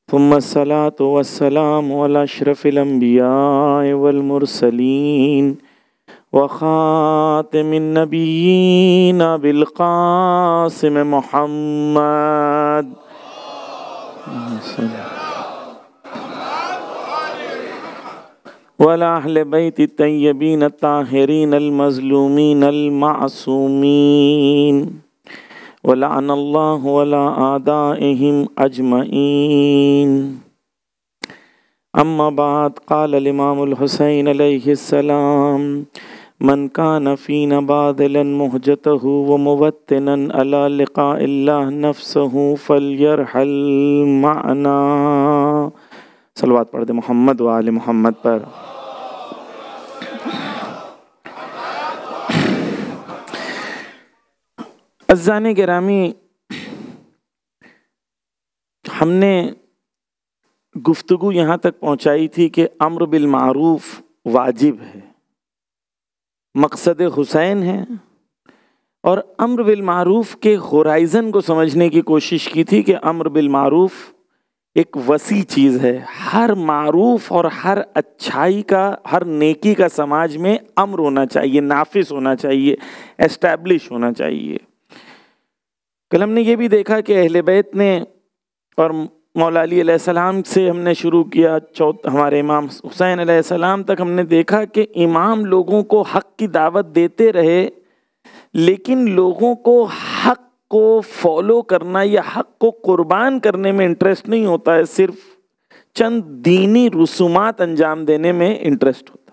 ثم الصلاة والسلام على أشرف الأنبياء والمرسلين وخاتم النبيين أبي القاسم محمد وعلى أهل بيت الطيبين الطاهرين المظلومين المعصومين ولعن الله على أعدائهم أجمعين. أما بعد، قال الإمام الحسين عليه السلام: من كان فينا باذلا مهجته وموطنا على لقاء الله نفسه فليرحل معنا. صلوات پڑھ دے محمد و آل محمد پر. عزیزان گرامی، ہم نے گفتگو یہاں تک پہنچائی تھی کہ امر بالمعروف واجب ہے، مقصد حسین ہے، اور امر بالمعروف کے ہورائزن کو سمجھنے کی کوشش کی تھی کہ امر بالمعروف ایک وسیع چیز ہے. ہر معروف اور ہر اچھائی کا، ہر نیکی کا سماج میں امر ہونا چاہیے، نافذ ہونا چاہیے، اسٹیبلش ہونا چاہیے. کل ہم نے یہ بھی دیکھا کہ اہل بیت نے، اور مولا علی علیہ السلام سے ہم نے شروع کیا، ہمارے امام حسین علیہ السلام تک ہم نے دیکھا کہ امام لوگوں کو حق کی دعوت دیتے رہے، لیکن لوگوں کو حق کو فالو کرنا یا حق کو قربان کرنے میں انٹرسٹ نہیں ہوتا ہے، صرف چند دینی رسومات انجام دینے میں انٹرسٹ ہوتا ہے.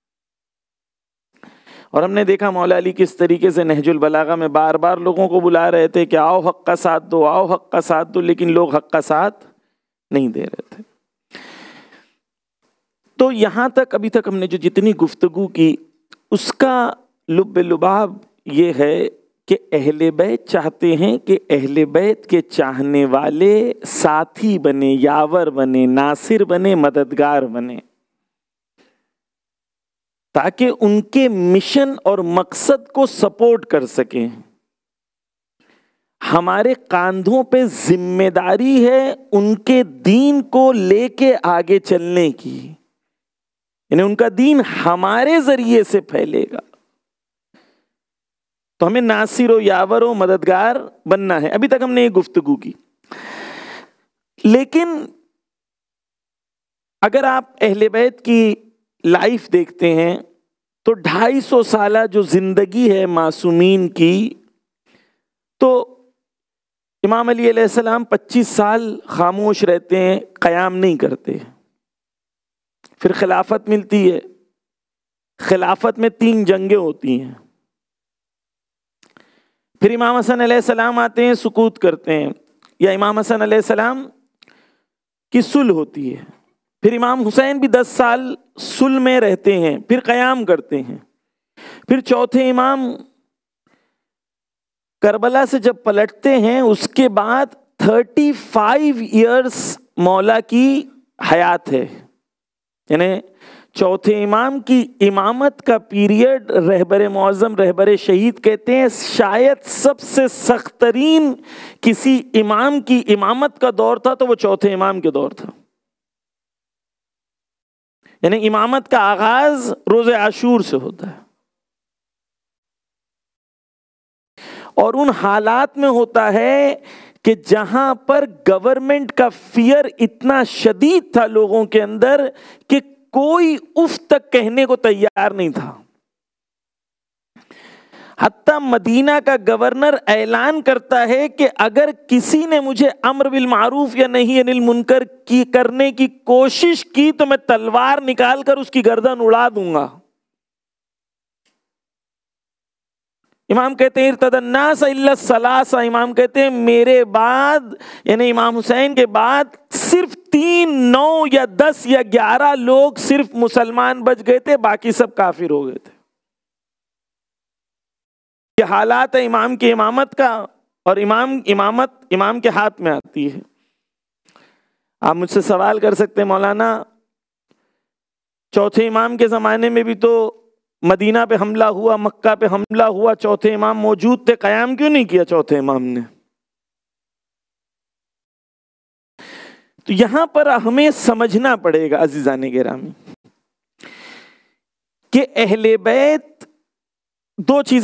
اور ہم نے دیکھا مولا علی کس طریقے سے نہج البلاغہ میں بار بار لوگوں کو بلا رہے تھے کہ آؤ حق کا ساتھ دو، آؤ حق کا ساتھ دو، لیکن لوگ حق کا ساتھ نہیں دے رہے تھے. تو یہاں تک ابھی تک ہم نے جو جتنی گفتگو کی، اس کا لب لباب یہ ہے کہ اہل بیت چاہتے ہیں کہ اہل بیت کے چاہنے والے ساتھی بنے، یاور بنے، ناصر بنے، مددگار بنے، تاکہ ان کے مشن اور مقصد کو سپورٹ کر سکیں. ہمارے کاندھوں پہ ذمہ داری ہے ان کے دین کو لے کے آگے چلنے کی، یعنی ان کا دین ہمارے ذریعے سے پھیلے گا. تو ہمیں ناصر و یاور و مددگار بننا ہے. ابھی تک ہم نے یہ گفتگو کی. لیکن اگر آپ اہل بیت کی لائف دیکھتے ہیں تو 250 سالہ جو زندگی ہے معصومین کی، تو امام علی علیہ السلام 25 سال خاموش رہتے ہیں، قیام نہیں کرتے. پھر خلافت ملتی ہے، خلافت میں 3 جنگیں ہوتی ہیں. پھر امام حسن علیہ السلام آتے ہیں، سکوت کرتے ہیں، یا امام حسن علیہ السلام کی صلح ہوتی ہے. پھر امام حسین بھی 10 سال صلح میں رہتے ہیں، پھر قیام کرتے ہیں. پھر چوتھے امام کربلا سے جب پلٹتے ہیں، اس کے بعد 35 ایئرس مولا کی حیات ہے. یعنی چوتھے امام کی امامت کا پیریڈ رہبر معظم، رہبر شہید کہتے ہیں، شاید سب سے سخت ترین کسی امام کی امامت کا دور تھا تو وہ چوتھے امام کے دور تھا. یعنی امامت کا آغاز روز عاشور سے ہوتا ہے، اور ان حالات میں ہوتا ہے کہ جہاں پر گورنمنٹ کا فیئر اتنا شدید تھا لوگوں کے اندر کہ کوئی اف تک کہنے کو تیار نہیں تھا. حتیٰ مدینہ کا گورنر اعلان کرتا ہے کہ اگر کسی نے مجھے امر بالمعروف یا نہی عن المنکر کی کرنے کی کوشش کی تو میں تلوار نکال کر اس کی گردن اڑا دوں گا. امام کہتے ہیں ارتد الناس الا الثلاثہ، امام کہتے ہیں میرے بعد، یعنی امام حسین کے بعد صرف 3، 9 یا 10 یا 11 لوگ صرف مسلمان بچ گئے تھے، باقی سب کافر ہو گئے تھے. یہ حالات ہے امام کی امامت کا، اور امامت امام کے ہاتھ میں آتی ہے. آپ مجھ سے سوال کر سکتے ہیں مولانا چوتھے امام کے زمانے میں بھی تو مدینہ پہ حملہ ہوا، مکہ پہ حملہ ہوا، چوتھے امام موجود تھے، قیام کیوں نہیں کیا چوتھے امام نے؟ تو یہاں پر ہمیں سمجھنا پڑے گا عزیزان گرامی کہ اہل بیت دو چیزیں